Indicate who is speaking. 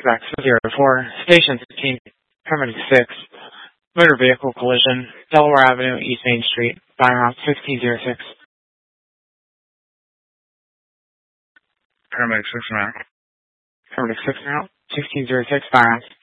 Speaker 1: Quebec 04, Station 13, Paramedic 6, motor vehicle collision, Delaware Avenue, East Main Street, by route 1606.
Speaker 2: Paramedic 6 now.
Speaker 1: Paramedic 6 now, 1606, by route